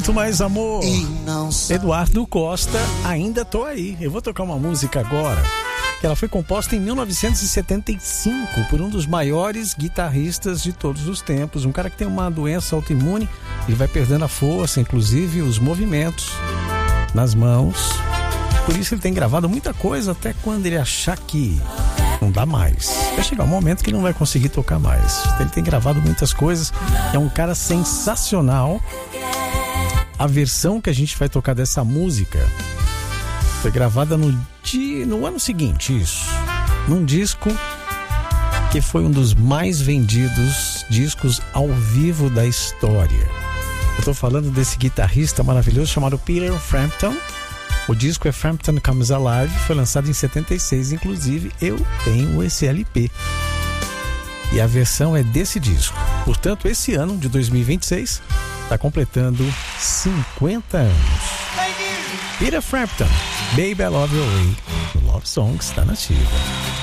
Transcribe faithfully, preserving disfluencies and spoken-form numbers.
Muito mais amor. Eduardo Costa, ainda tô aí. Eu vou tocar uma música agora que ela foi composta em mil novecentos e setenta e cinco por um dos maiores guitarristas de todos os tempos, um cara que tem uma doença autoimune, ele vai perdendo a força, inclusive os movimentos nas mãos. Por isso ele tem gravado muita coisa até quando ele achar que não dá mais. Vai chegar um momento que ele não vai conseguir tocar mais. Ele tem gravado muitas coisas, é um cara sensacional. A versão que a gente vai tocar dessa música foi gravada no, dia, no ano seguinte, isso. Num disco que foi um dos mais vendidos discos ao vivo da história. Eu tô falando desse guitarrista maravilhoso chamado Peter Frampton. O disco é Frampton Comes Alive, foi lançado em setenta e seis, inclusive eu tenho esse L P. E a versão é desse disco. Portanto, esse ano de dois mil e vinte e seis está completando cinquenta anos. Peter Frampton, Baby I Love Your Way, Love Songs, está nativa.